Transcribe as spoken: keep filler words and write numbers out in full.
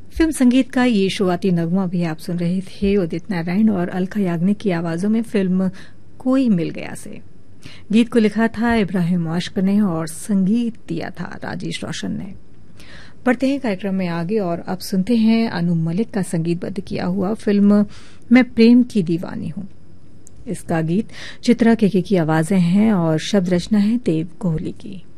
Film संगीत का ये शुरुआती नगमा भी आप सुन रहे थे उदित नारायण और अलका याग्निक की आवाजों में फिल्म कोई मिल गया से। गीत को लिखा था इब्राहिम आशिक ने और संगीत दिया था राजेश रोशन ने। बढ़ते हैं कार्यक्रम में आगे और अब सुनते हैं अनु मलिक का संगीतबद्ध किया हुआ फिल्म मैं प्रेम की दीवानी हूं। इसका गीत चित्रा केके की आवाजें हैं और शब्द रचना है देव कोहली की।